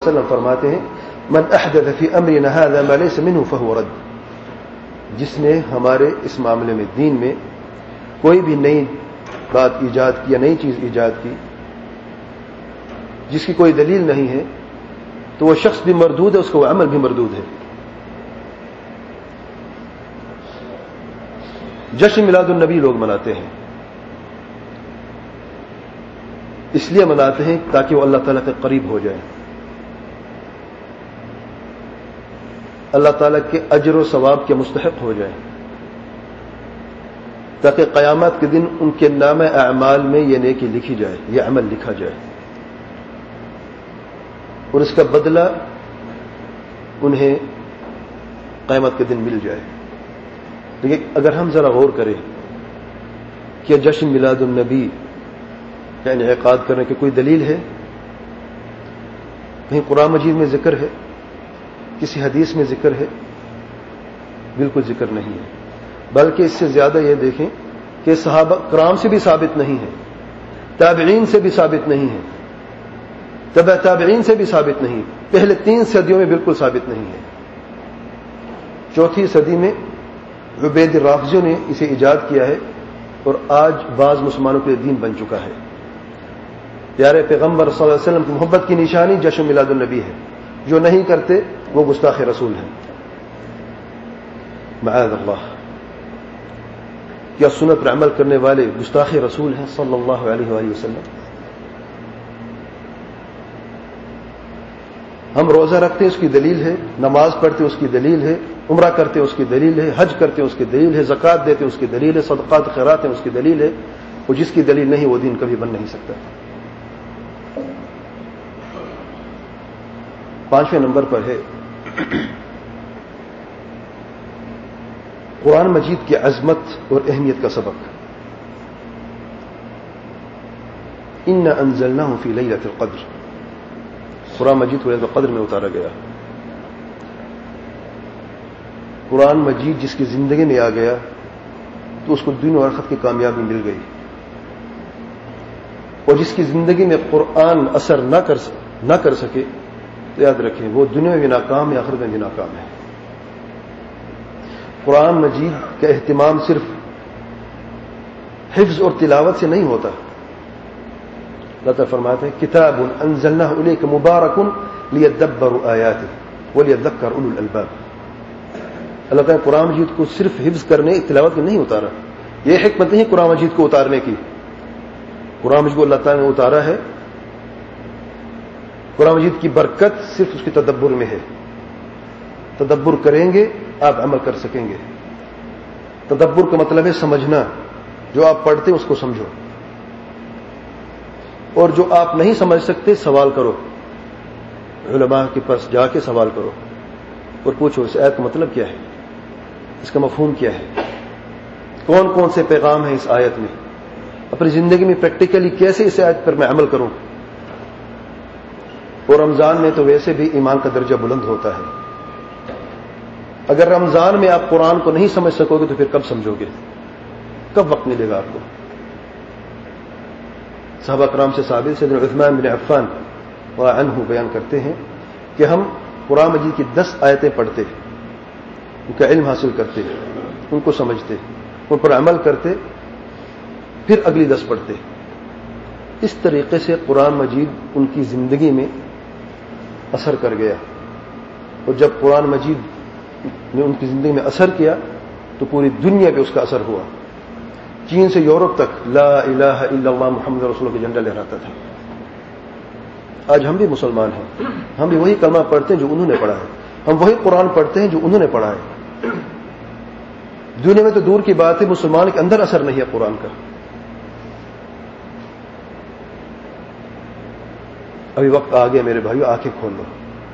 علیہ وسلم فرماتے ہیں من احدث فی امرنا هذا ما ليس منه فهو رد. جس نے ہمارے اس معاملے میں دین میں کوئی بھی نئی بات ایجاد کی یا نئی چیز ایجاد کی جس کی کوئی دلیل نہیں ہے تو وہ شخص بھی مردود ہے, اس کا وہ عمل بھی مردود ہے. جشن میلاد النبی لوگ مناتے ہیں, اس لیے مناتے ہیں تاکہ وہ اللہ تعالیٰ کے قریب ہو جائیں, اللہ تعالیٰ کے اجر و ثواب کے مستحق ہو جائیں, تاکہ قیامت کے دن ان کے نام اعمال میں یہ نیکی لکھی جائے, یہ عمل لکھا جائے, اور اس کا بدلہ انہیں قیامت کے دن مل جائے. لیکن اگر ہم ذرا غور کریں کہ جشن میلاد النبی کا انعقاد کرنے کی کوئی دلیل ہے؟ کہیں قرآن مجید میں ذکر ہے, کسی حدیث میں ذکر ہے؟ بالکل ذکر نہیں ہے. بلکہ اس سے زیادہ یہ دیکھیں کہ صحابہ کرام سے بھی ثابت نہیں ہے, تابعین سے بھی ثابت نہیں ہے, تبع تابعین سے بھی ثابت نہیں, پہلے 3 صدیوں میں بالکل ثابت نہیں ہے. 4تھی صدی میں عبید الرافضیوں نے اسے ایجاد کیا ہے اور آج بعض مسلمانوں کے لیے دین بن چکا ہے. پیارے پیغمبر صلی اللہ علیہ وسلم کی محبت کی نشانی جشن میلاد النبی ہے. جو نہیں کرتے وہ گستاخ رسول ہیں. معاذ اللہ, کیا سنت پر عمل کرنے والے گستاخ رسول ہیں صلی اللہ علیہ وآلہ وسلم؟ ہم روزہ رکھتے ہیں اس کی دلیل ہے, نماز پڑھتے اس کی دلیل ہے, عمرہ کرتے اس کی دلیل ہے, حج کرتے اس کی دلیل ہے, زکوٰۃ دیتے اس کی دلیل ہے, صدقات خیرات ہیں اس کی دلیل ہے, اور جس کی دلیل نہیں وہ دین کبھی بن نہیں سکتا. 5ویں نمبر پر ہے قرآن مجید کی عظمت اور اہمیت کا سبق. انا انزلناہ فی لیلۃ القدر, قرآن مجید کو لیلۃ القدر میں اتارا گیا. قرآن مجید جس کی زندگی میں آ گیا تو اس کو دین و آخرت کی کامیابی مل گئی, اور جس کی زندگی میں قرآن اثر نہ کر سکے تو یاد رکھیں وہ دنیا میں بھی ناکام ہے, آخرت میں بھی ناکام ہے. قرآن مجید کا اہتمام صرف حفظ اور تلاوت سے نہیں ہوتا. اللہ تعالیٰ فرماتے ہیں کتاب انزلناہ الیک مبارک لیدبروا آیاتہ ولیذکر اولو الالباب. اللہ تعالیٰ قرآن مجید کو صرف حفظ کرنے تلاوت میں نہیں اتارا. یہ حکمت نہیں قرآن مجید کو اتارنے کی. قرآن مجید کو اللہ تعالیٰ نے اتارا ہے, قرآن مجید کی برکت صرف اس کے تدبر میں ہے. تدبر کریں گے آپ عمل کر سکیں گے. تدبر کا مطلب ہے سمجھنا. جو آپ پڑھتے اس کو سمجھو, اور جو آپ نہیں سمجھ سکتے سوال کرو, علماء کے پاس جا کے سوال کرو اور پوچھو اس آیت کا مطلب کیا ہے, اس کا مفہوم کیا ہے, کون کون سے پیغام ہیں اس آیت میں, اپنی زندگی میں پریکٹیکلی کیسے اس آیت پر میں عمل کروں. اور رمضان میں تو ویسے بھی ایمان کا درجہ بلند ہوتا ہے. اگر رمضان میں آپ قرآن کو نہیں سمجھ سکو گے تو پھر کب سمجھو گے, کب وقت ملے گا آپ کو. صحابہ کرام سے ثابت سیدنا عثمان بن عفان رضی اللہ عنہ بیان کرتے ہیں کہ ہم قرآن مجید کی 10 آیتیں پڑھتے, ان کا علم حاصل کرتے, ان کو سمجھتے, ان پر عمل کرتے, پھر اگلی 10 پڑھتے. اس طریقے سے قرآن مجید ان کی زندگی میں اثر کر گیا. اور جب قرآن مجید نے ان کی زندگی میں اثر کیا تو پوری دنیا پہ اس کا اثر ہوا. چین سے یورپ تک لا الہ الا اللہ محمد رسول اللہ کا جھنڈا لہراتا تھا. آج ہم بھی مسلمان ہیں, ہم بھی وہی کلمہ پڑھتے ہیں جو انہوں نے پڑھا ہے, ہم وہی قرآن پڑھتے ہیں جو انہوں نے پڑھا ہے. دنیا میں تو دور کی بات ہے, مسلمان کے اندر اثر نہیں ہے قرآن کا. ابھی وقت آ گیا میرے بھائیو, آنکھیں کھول لو.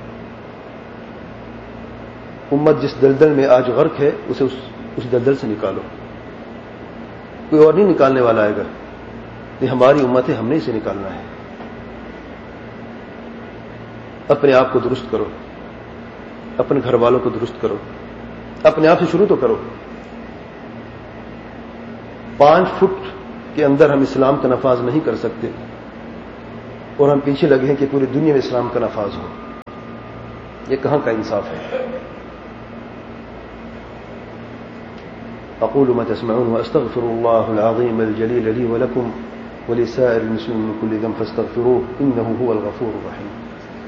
امت جس دلدل میں آج غرق ہے اسے اس دلدل سے نکالو. کوئی اور نہیں نکالنے والا آئے گا, یہ ہماری امت ہے, ہم نے اسے نکالنا ہے. اپنے آپ کو درست کرو, اپنے گھر والوں کو درست کرو, اپنے آپ سے شروع تو کرو. 5 فٹ کے اندر ہم اسلام کا نفاذ نہیں کر سکتے, اور ہم پیچھے لگے ہیں کہ پوری دنیا میں اسلام کا نفاذ ہو. یہ کہاں کا انصاف ہے؟ اقول ما تسمعون واستغفر الله العظيم الجليل لي ولكم ولسائر المسلمين من كل ذنب فاستغفروه انه هو الغفور الرحيم.